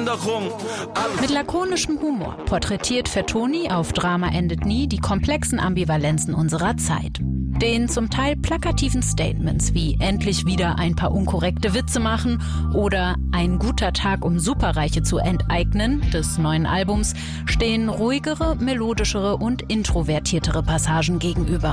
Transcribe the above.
Wanderung. Mit lakonischem Humor porträtiert Fertoni auf Drama endet nie die komplexen Ambivalenzen unserer Zeit. Den zum Teil plakativen Statements wie endlich wieder ein paar unkorrekte Witze machen oder ein guter Tag, um Superreiche zu enteignen des neuen Albums stehen ruhigere, melodischere und introvertiertere Passagen gegenüber.